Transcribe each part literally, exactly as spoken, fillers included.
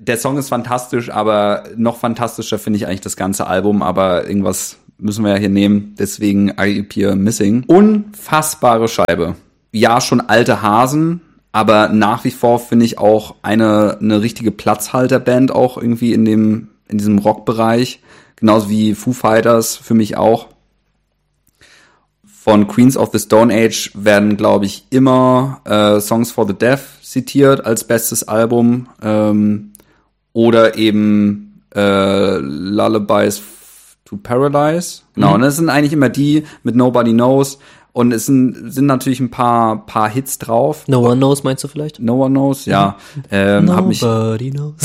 der Song ist fantastisch, aber noch fantastischer finde ich eigentlich das ganze Album, aber irgendwas müssen wir ja hier nehmen, deswegen I Appear Missing. Unfassbare Scheibe. Ja, schon alte Hasen, aber nach wie vor finde ich auch eine eine richtige Platzhalterband auch irgendwie in dem in diesem Rockbereich, genauso wie Foo Fighters für mich auch. Von Queens of the Stone Age werden, glaube ich, immer äh, Songs for the Deaf zitiert als bestes Album ähm, oder eben äh, Lullabies to Paradise. Genau, mhm. Und das sind eigentlich immer die mit Nobody Knows. Und es sind, sind natürlich ein paar, paar Hits drauf. No One Knows meinst du vielleicht? No One Knows, ja. Ähm, Nobody Knows.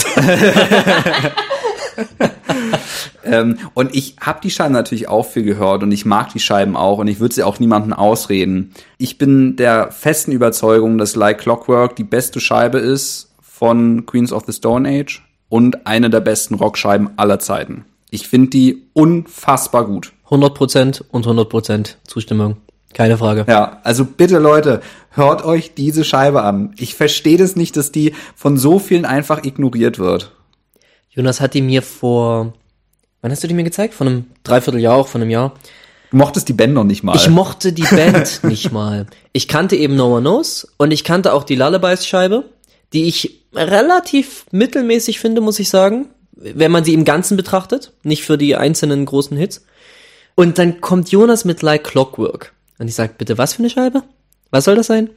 ähm, und ich habe die Scheiben natürlich auch viel gehört und ich mag die Scheiben auch und ich würde sie auch niemandem ausreden. Ich bin der festen Überzeugung, dass Like Clockwork die beste Scheibe ist von Queens of the Stone Age und eine der besten Rockscheiben aller Zeiten. Ich finde die unfassbar gut. hundert Prozent und hundert Prozent Zustimmung. Keine Frage. Ja, also bitte Leute, hört euch diese Scheibe an. Ich verstehe das nicht, dass die von so vielen einfach ignoriert wird. Jonas hat die mir vor, wann hast du die mir gezeigt? Vor einem Dreivierteljahr, auch vor einem Jahr. Du mochtest die Band noch nicht mal. Ich mochte die Band nicht mal. Ich kannte eben No One Knows und ich kannte auch die Lullabies-Scheibe, die ich relativ mittelmäßig finde, muss ich sagen, wenn man sie im Ganzen betrachtet, nicht für die einzelnen großen Hits. Und dann kommt Jonas mit Like Clockwork. Und ich sag, bitte, was für eine Scheibe? Was soll das sein?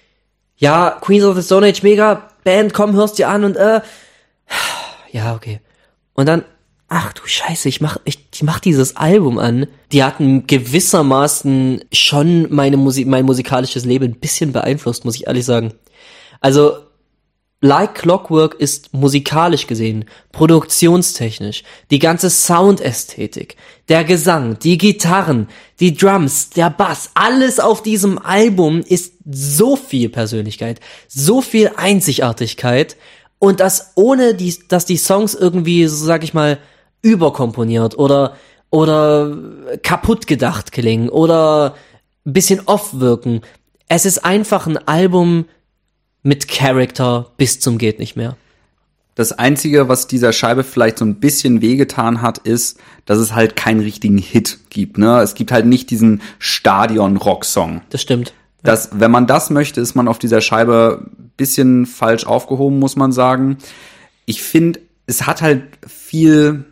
Ja, Queens of the Stone Age, mega Band, komm, hörst dir an und äh, ja, okay. Und dann, ach du Scheiße, ich mach, ich, ich mach dieses Album an. Die hatten gewissermaßen schon meine Musik, mein musikalisches Leben ein bisschen beeinflusst, muss ich ehrlich sagen. Also, Like Clockwork ist musikalisch gesehen, produktionstechnisch, die ganze Soundästhetik, der Gesang, die Gitarren, die Drums, der Bass, alles auf diesem Album ist so viel Persönlichkeit, so viel Einzigartigkeit und das ohne, die, dass die Songs irgendwie, so sag ich mal, überkomponiert oder, oder kaputt gedacht klingen oder ein bisschen off wirken. Es ist einfach ein Album mit Charakter bis zum geht nicht mehr. Das Einzige, was dieser Scheibe vielleicht so ein bisschen wehgetan hat, ist, dass es halt keinen richtigen Hit gibt. Ne? Es gibt halt nicht diesen Stadion-Rock-Song. Das stimmt. Das, wenn man das möchte, ist man auf dieser Scheibe ein bisschen falsch aufgehoben, muss man sagen. Ich finde, es hat halt viel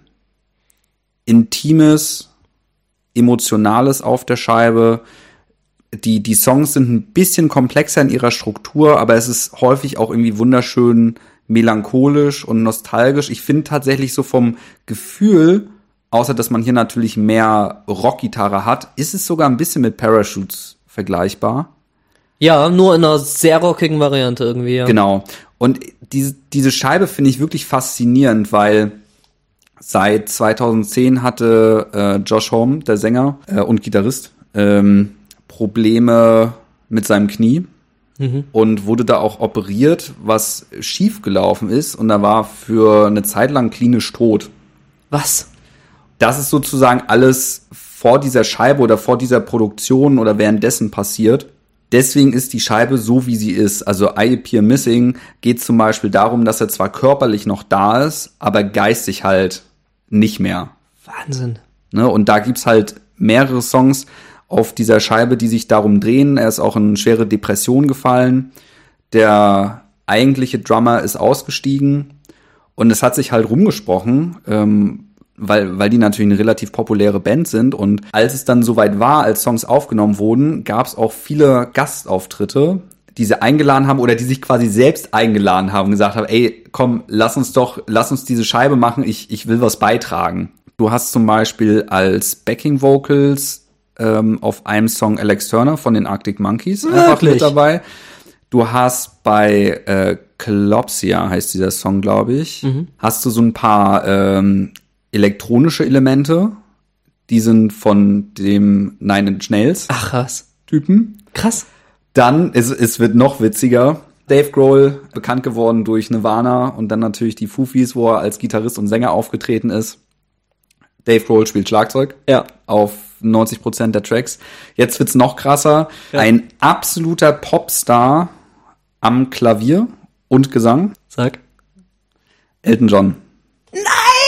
Intimes, Emotionales auf der Scheibe. Die, die Songs sind ein bisschen komplexer in ihrer Struktur, aber es ist häufig auch irgendwie wunderschön melancholisch und nostalgisch. Ich finde tatsächlich so vom Gefühl, außer dass man hier natürlich mehr Rockgitarre hat, ist es sogar ein bisschen mit Parachutes vergleichbar. Ja, nur in einer sehr rockigen Variante irgendwie, ja. Genau. Und diese, diese Scheibe finde ich wirklich faszinierend, weil seit zweitausendzehn hatte äh, Josh Homme, der Sänger äh, und Gitarrist, ähm, Probleme mit seinem Knie mhm. und wurde da auch operiert, was schief gelaufen ist und er war für eine Zeit lang klinisch tot. Was? Das ist sozusagen alles vor dieser Scheibe oder vor dieser Produktion oder währenddessen passiert. Deswegen ist die Scheibe so, wie sie ist. Also I Appear Missing geht zum Beispiel darum, dass er zwar körperlich noch da ist, aber geistig halt nicht mehr. Wahnsinn. Ne? Und da gibt's halt mehrere Songs auf dieser Scheibe, die sich darum drehen. Er ist auch in schwere Depression gefallen. Der eigentliche Drummer ist ausgestiegen. Und es hat sich halt rumgesprochen, ähm, weil, weil die natürlich eine relativ populäre Band sind. Und als es dann soweit war, als Songs aufgenommen wurden, gab es auch viele Gastauftritte, die sie eingeladen haben oder die sich quasi selbst eingeladen haben und gesagt haben, ey, komm, lass uns doch, lass uns diese Scheibe machen, ich, ich will was beitragen. Du hast zum Beispiel als Backing Vocals ähm, auf einem Song Alex Turner von den Arctic Monkeys einfach mit dabei. Du hast bei äh, Klopsia, heißt dieser Song, glaube ich, mhm. hast du so ein paar ähm, elektronische Elemente, die sind von dem Nine Inch Nails. Ach, krass. Typen. Krass. Dann, es, es wird noch witziger, Dave Grohl, bekannt geworden durch Nirvana und dann natürlich die Fufis, wo er als Gitarrist und Sänger aufgetreten ist. Dave Grohl spielt Schlagzeug. Ja. Auf neunzig Prozent der Tracks. Jetzt wird's noch krasser. Ja. Ein absoluter Popstar am Klavier und Gesang. Sag. Elton John. Nein!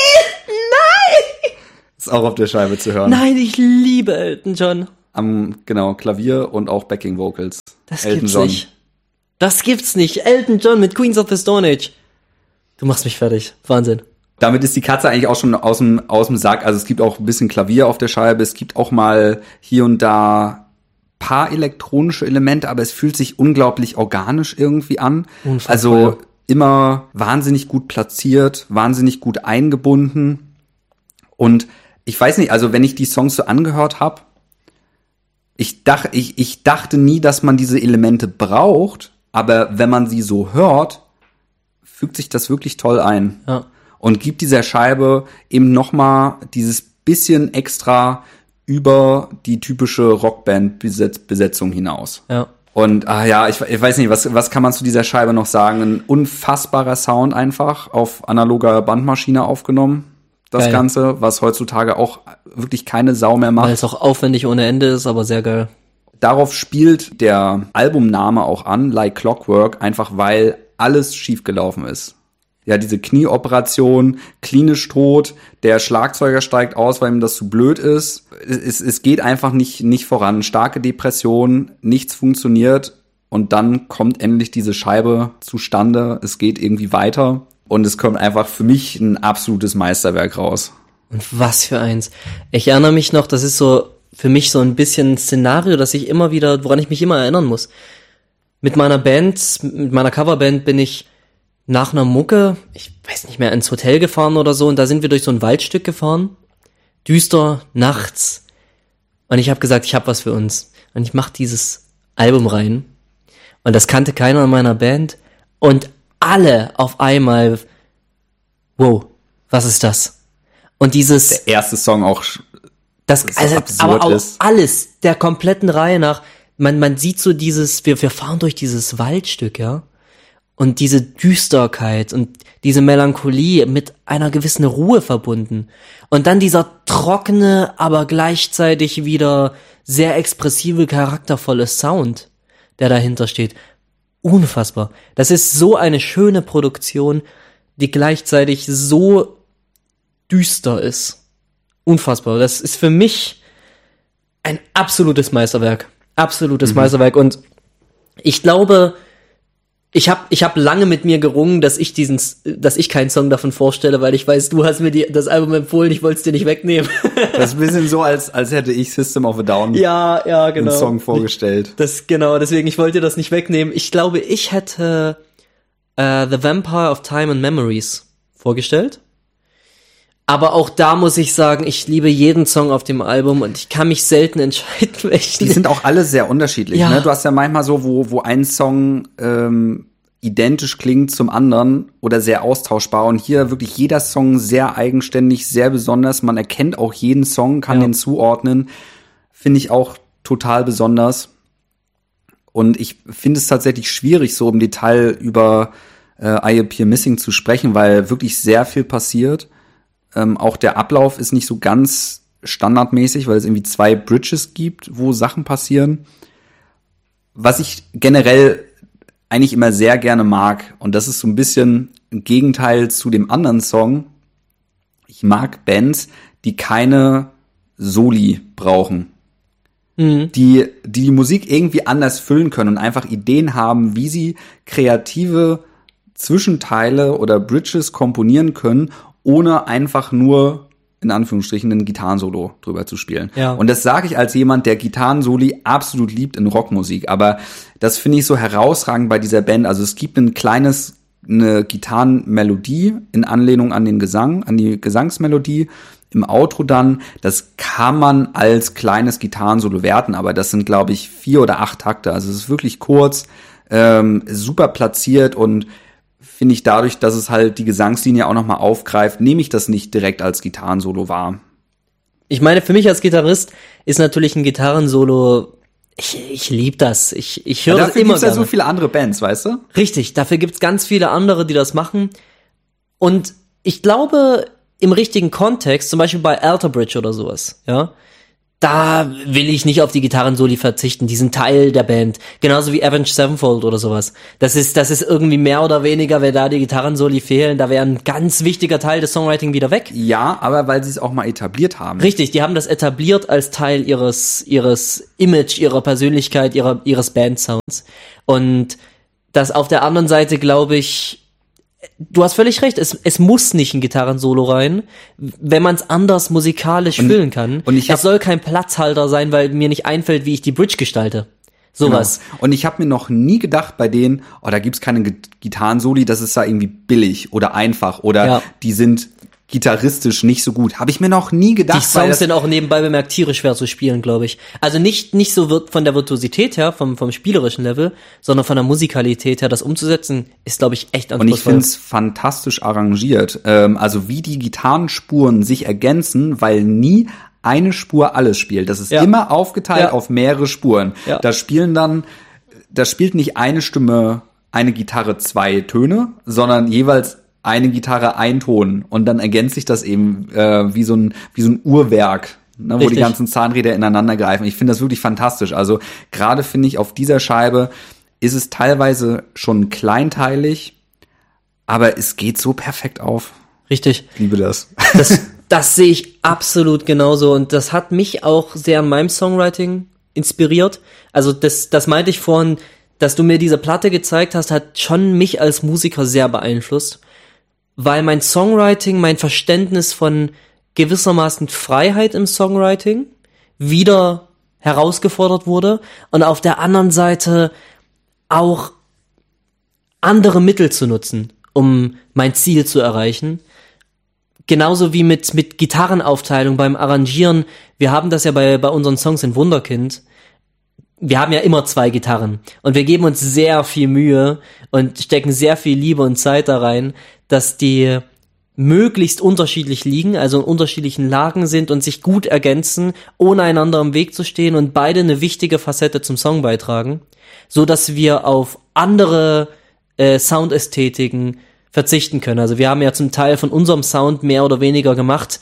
Nein! Ist auch auf der Scheibe zu hören. Nein, ich liebe Elton John. Am, genau, Klavier und auch Backing Vocals. Das Elton gibt's John. nicht. Das gibt's nicht. Elton John mit Queens of the Stone Age. Du machst mich fertig. Wahnsinn. Damit ist die Katze eigentlich auch schon aus dem, aus dem Sack. Also es gibt auch ein bisschen Klavier auf der Scheibe. Es gibt auch mal hier und da paar elektronische Elemente, aber es fühlt sich unglaublich organisch irgendwie an. Unfassbar, Also ja. immer wahnsinnig gut platziert, wahnsinnig gut eingebunden. Und ich weiß nicht, also wenn ich die Songs so angehört habe, ich, dach, ich, ich dachte nie, dass man diese Elemente braucht, aber wenn man sie so hört, fügt sich das wirklich toll ein. Ja. Und gibt dieser Scheibe eben nochmal dieses bisschen extra über die typische Rockband-Besetzung hinaus. Ja. Und ah ja, ich, ich weiß nicht, was, was kann man zu dieser Scheibe noch sagen? Ein unfassbarer Sound einfach auf analoger Bandmaschine aufgenommen. Das Geil. Ganze, was heutzutage auch wirklich keine Sau mehr Weil macht. es auch aufwendig ohne Ende ist, aber sehr geil. Darauf spielt der Albumname auch an, Like Clockwork, einfach weil alles schiefgelaufen ist. Ja, diese Knieoperation, klinisch tot, der Schlagzeuger steigt aus, weil ihm das zu blöd ist. Es, es geht einfach nicht, nicht voran. Starke Depression, nichts funktioniert und dann kommt endlich diese Scheibe zustande. Es geht irgendwie weiter und es kommt einfach für mich ein absolutes Meisterwerk raus. Und was für eins. Ich erinnere mich noch, das ist so für mich so ein bisschen ein Szenario, das ich immer wieder, woran ich mich immer erinnern muss. Mit meiner Band, mit meiner Coverband bin ich nach einer Mucke, ich weiß nicht mehr, ins Hotel gefahren oder so und da sind wir durch so ein Waldstück gefahren. Düster, nachts. Und ich habe gesagt, ich habe was für uns. Und ich mache dieses Album rein. Und das kannte keiner in meiner Band. Und alle auf einmal, wow, was ist das? Und dieses... Der erste Song auch, das, das also, absurd aber auch ist. alles, der kompletten Reihe nach. Man, man sieht so dieses, wir, wir fahren durch dieses Waldstück, ja. Und diese Düsterkeit und diese Melancholie mit einer gewissen Ruhe verbunden. Und dann dieser trockene, aber gleichzeitig wieder sehr expressive, charaktervolle Sound, der dahinter steht. Unfassbar. Das ist so eine schöne Produktion, die gleichzeitig so düster ist. Unfassbar. Das ist für mich ein absolutes Meisterwerk. Absolutes mhm. Meisterwerk. Und ich glaube, Ich habe ich hab lange mit mir gerungen, dass ich diesen, dass ich keinen Song davon vorstelle, weil ich weiß, du hast mir die, das Album empfohlen, ich wollte es dir nicht wegnehmen. Das ist ein bisschen so, als, als hätte ich System of a Down ja, ja, genau. einen Song vorgestellt. Das, genau, deswegen, ich wollte dir das nicht wegnehmen. Ich glaube, ich hätte uh, The Vampire of Time and Memories vorgestellt. Aber auch da muss ich sagen, ich liebe jeden Song auf dem Album und ich kann mich selten entscheiden, welchen. Die sind auch alle sehr unterschiedlich. Ja. Ne? Du hast ja manchmal so, wo, wo ein Song ähm, identisch klingt zum anderen oder sehr austauschbar. Und hier wirklich jeder Song sehr eigenständig, sehr besonders. Man erkennt auch jeden Song, kann Ja. den zuordnen. Finde ich auch total besonders. Und ich finde es tatsächlich schwierig, so im Detail über äh, I Appear Missing zu sprechen, weil wirklich sehr viel passiert. Ähm, auch der Ablauf ist nicht so ganz standardmäßig, weil es irgendwie zwei Bridges gibt, wo Sachen passieren. Was ich generell eigentlich immer sehr gerne mag, und das ist so ein bisschen ein Gegenteil zu dem anderen Song. Ich mag Bands, die keine Soli brauchen. Mhm. Die, die die Musik irgendwie anders füllen können und einfach Ideen haben, wie sie kreative Zwischenteile oder Bridges komponieren können, ohne einfach nur, in Anführungsstrichen, ein Gitarrensolo drüber zu spielen. Ja. Und das sage ich als jemand, der Gitarrensoli absolut liebt in Rockmusik. Aber das finde ich so herausragend bei dieser Band. Also es gibt ein kleines, eine Gitarrenmelodie in Anlehnung an den Gesang, an die Gesangsmelodie im Outro dann. Das kann man als kleines Gitarrensolo werten, aber das sind, glaube ich, vier oder acht Takte. Also es ist wirklich kurz, ähm, super platziert und finde ich dadurch, dass es halt die Gesangslinie auch nochmal aufgreift, nehme ich das nicht direkt als Gitarrensolo wahr. Ich meine, für mich als Gitarrist ist natürlich ein Gitarrensolo, ich, ich liebe das. Ich, ich höre Ja, das dafür immer gibt's ja gerne. so viele andere Bands, weißt du? Richtig, dafür gibt's ganz viele andere, die das machen. Und ich glaube, im richtigen Kontext, zum Beispiel bei Alter Bridge oder sowas, ja, da will ich nicht auf die Gitarrensoli verzichten. Die sind Teil der Band. Genauso wie Avenged Sevenfold oder sowas. Das ist, das ist irgendwie mehr oder weniger, wenn da die Gitarrensoli fehlen, da wäre ein ganz wichtiger Teil des Songwriting wieder weg. Ja, aber weil sie es auch mal etabliert haben. Richtig, die haben das etabliert als Teil ihres, ihres Image, ihrer Persönlichkeit, ihrer, ihres Bandsounds. Und das auf der anderen Seite, glaube ich, du hast völlig recht, es, es muss nicht ein Gitarrensolo rein, wenn man es anders musikalisch und, füllen kann. Und ich hab, es soll kein Platzhalter sein, weil mir nicht einfällt, wie ich die Bridge gestalte. Sowas. Genau. Und ich habe mir noch nie gedacht bei denen, oh, da gibt's keine Gitarrensoli, das ist da irgendwie billig oder einfach oder ja. die sind gitarristisch nicht so gut. Habe ich mir noch nie gedacht. Die Songs sind auch nebenbei bemerkt tierisch schwer zu spielen, glaube ich. Also nicht nicht so wird von der Virtuosität her, vom vom spielerischen Level, sondern von der Musikalität her, das umzusetzen, ist, glaube ich, echt anspruchsvoll. Und ich finde es fantastisch arrangiert. Ähm, also wie die Gitarrenspuren sich ergänzen, weil nie eine Spur alles spielt. Das ist ja. immer aufgeteilt ja. auf mehrere Spuren. Ja. Da spielen dann, da spielt nicht eine Stimme, eine Gitarre zwei Töne, sondern jeweils eine Gitarre ein Ton und dann ergänzt sich das eben äh, wie so ein wie so ein Uhrwerk, ne, wo die ganzen Zahnräder ineinander greifen. Ich finde das wirklich fantastisch. Also gerade finde ich, auf dieser Scheibe ist es teilweise schon kleinteilig, aber es geht so perfekt auf. Richtig. Ich liebe das. Das, das sehe ich absolut genauso und das hat mich auch sehr in meinem Songwriting inspiriert. Also das das meinte ich vorhin, dass du mir diese Platte gezeigt hast, hat schon mich als Musiker sehr beeinflusst. Weil mein Songwriting, mein Verständnis von gewissermaßen Freiheit im Songwriting wieder herausgefordert wurde und auf der anderen Seite auch andere Mittel zu nutzen, um mein Ziel zu erreichen. Genauso wie mit mit Gitarrenaufteilung beim Arrangieren. Wir haben das ja bei bei unseren Songs in Wunderkind. Wir haben ja immer zwei Gitarren und wir geben uns sehr viel Mühe und stecken sehr viel Liebe und Zeit da rein, dass die möglichst unterschiedlich liegen, also in unterschiedlichen Lagen sind und sich gut ergänzen, ohne einander im Weg zu stehen und beide eine wichtige Facette zum Song beitragen, so dass wir auf andere äh, Soundästhetiken verzichten können. Also wir haben ja zum Teil von unserem Sound mehr oder weniger gemacht,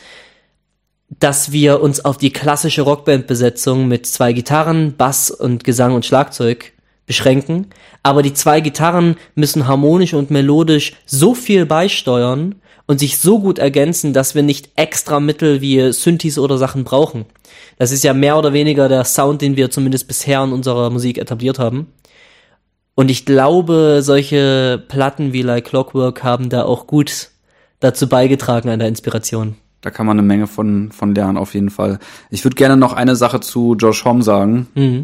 dass wir uns auf die klassische Rockband-Besetzung mit zwei Gitarren, Bass und Gesang und Schlagzeug beschränken. Aber die zwei Gitarren müssen harmonisch und melodisch so viel beisteuern und sich so gut ergänzen, dass wir nicht extra Mittel wie Synthes oder Sachen brauchen. Das ist ja mehr oder weniger der Sound, den wir zumindest bisher in unserer Musik etabliert haben. Und ich glaube, solche Platten wie Like Clockwork haben da auch gut dazu beigetragen an der Inspiration. Da kann man eine Menge von von lernen, auf jeden Fall. Ich würde gerne noch eine Sache zu Josh Homme sagen. Mhm.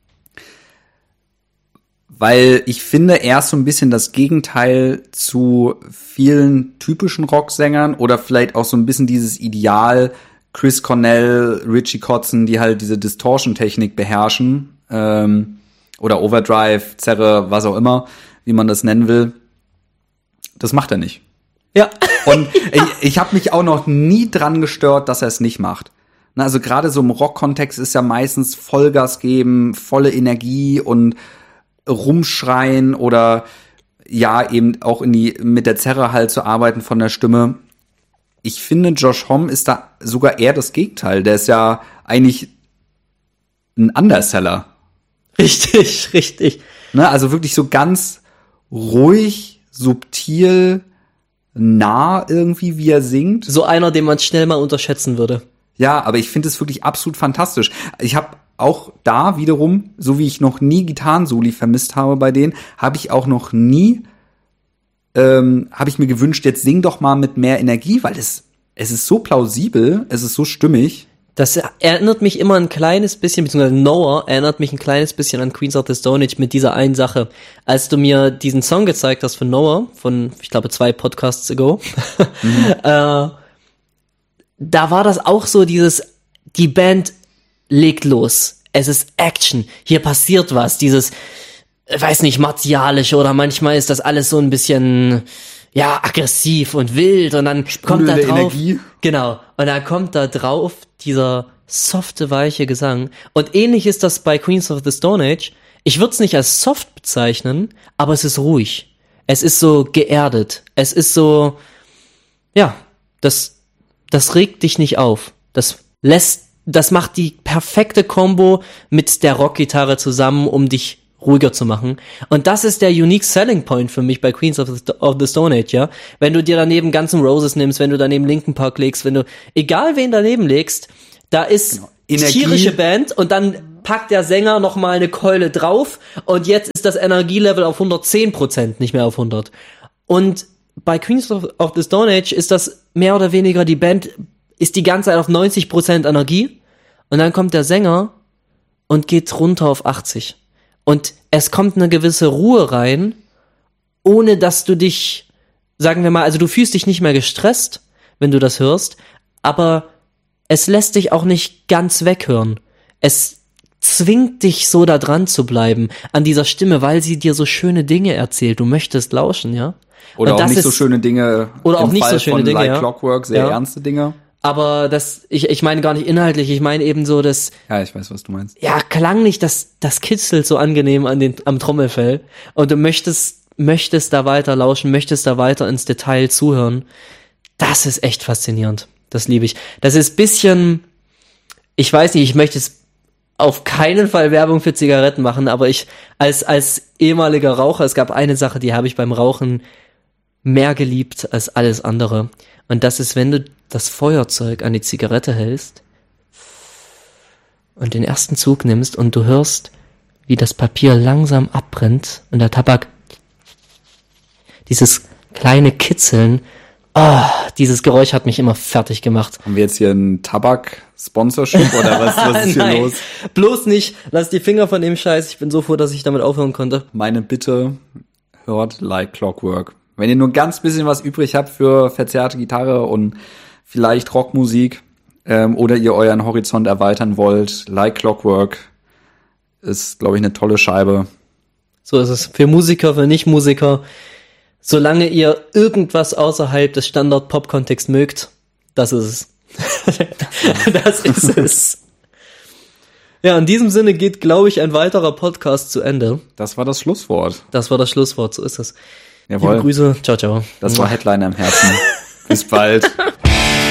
Weil ich finde, er ist so ein bisschen das Gegenteil zu vielen typischen Rocksängern oder vielleicht auch so ein bisschen dieses Ideal Chris Cornell, Richie Kotzen, die halt diese Distortion-Technik beherrschen, ähm, oder Overdrive, Zerre, was auch immer, wie man das nennen will. Das macht er nicht. Ja. Und ich, ich habe mich auch noch nie dran gestört, dass er es nicht macht. Na, also gerade so im Rock-Kontext ist ja meistens Vollgas geben, volle Energie und rumschreien oder ja eben auch in die mit der Zerre halt zu arbeiten von der Stimme. Ich finde, Josh Homme ist da sogar eher das Gegenteil. Der ist ja eigentlich ein Underseller. Richtig, richtig. Ne, also wirklich so ganz ruhig, subtil, nah irgendwie, wie er singt. So einer, den man schnell mal unterschätzen würde. Ja, aber ich finde es wirklich absolut fantastisch. Ich habe auch da wiederum, so wie ich noch nie Gitarrensoli vermisst habe bei denen, habe ich auch noch nie, ähm, habe ich mir gewünscht, jetzt sing doch mal mit mehr Energie, weil es, es ist so plausibel, es ist so stimmig. Das erinnert mich immer ein kleines bisschen, beziehungsweise Noah erinnert mich ein kleines bisschen an Queens of the Stone Age mit dieser einen Sache. Als du mir diesen Song gezeigt hast von Noah, von, ich glaube, zwei Podcasts ago, mhm. äh, da war das auch so dieses, die Band legt los. Es ist Action. Hier passiert was. Dieses, weiß nicht, martialische oder manchmal ist das alles so ein bisschen, ja, aggressiv und wild und dann kommt da drauf, Energie. Genau, und dann kommt da drauf dieser softe, weiche Gesang. Und ähnlich ist das bei Queens of the Stone Age. Ich würde es nicht als soft bezeichnen, aber es ist ruhig. Es ist so geerdet. Es ist so, ja, das, das regt dich nicht auf. Das lässt das macht die perfekte Combo mit der Rockgitarre zusammen, um dich ruhiger zu machen. Und das ist der unique selling point für mich bei Queens of the, of the Stone Age, ja. Wenn du dir daneben Guns N' Roses nimmst, wenn du daneben Linkin Park legst, wenn du, egal wen daneben legst, da ist genau. Tierische Band und dann packt der Sänger noch mal eine Keule drauf und jetzt ist das Energielevel auf hundertzehn Prozent, nicht mehr auf hundert. Und bei Queens of, of the Stone Age ist das mehr oder weniger, die Band ist die ganze Zeit auf neunzig Prozent Energie und dann kommt der Sänger und geht runter auf achtzig. Und es kommt eine gewisse Ruhe rein, ohne dass du dich, sagen wir mal, also du fühlst dich nicht mehr gestresst, wenn du das hörst, aber es lässt dich auch nicht ganz weghören. Es zwingt dich so da dran zu bleiben, an dieser Stimme, weil sie dir so schöne Dinge erzählt. Du möchtest lauschen, ja? Oder und auch nicht ist, so schöne Dinge. Oder auch nicht Fall so schöne von Dinge, Like ja. Clockwork, sehr ja. ernste Dinge. Aber das, ich, ich meine gar nicht inhaltlich, ich meine eben so, dass, ja, ich weiß, was du meinst. Ja, klanglich, das, das kitzelt so angenehm an den, am Trommelfell. Und du möchtest, möchtest da weiter lauschen, möchtest da weiter ins Detail zuhören. Das ist echt faszinierend. Das liebe ich. Das ist bisschen, ich weiß nicht, ich möchte es auf keinen Fall Werbung für Zigaretten machen, aber ich, als, als ehemaliger Raucher, es gab eine Sache, die habe ich beim Rauchen mehr geliebt als alles andere. Und das ist, wenn du das Feuerzeug an die Zigarette hältst und den ersten Zug nimmst und du hörst, wie das Papier langsam abbrennt und der Tabak, dieses kleine Kitzeln, oh, dieses Geräusch hat mich immer fertig gemacht. Haben wir jetzt hier ein Tabak-Sponsorship oder was, was ist hier Nein, los? Bloß nicht, lass die Finger von dem Scheiß, ich bin so froh, dass ich damit aufhören konnte. Meine Bitte, hört Like Clockwork. Wenn ihr nur ganz bisschen was übrig habt für verzerrte Gitarre und vielleicht Rockmusik ähm, oder ihr euren Horizont erweitern wollt, Like Clockwork ist, glaube ich, eine tolle Scheibe. So ist es. Für Musiker, für Nicht-Musiker. Solange ihr irgendwas außerhalb des Standard-Pop-Kontexts mögt, das ist es. Das ist es. Ja, in diesem Sinne geht, glaube ich, ein weiterer Podcast zu Ende. Das war das Schlusswort. Das war das Schlusswort, so ist es. Jawohl. Liebe Grüße, ciao, ciao. Das war Headliner im Herzen. Bis bald.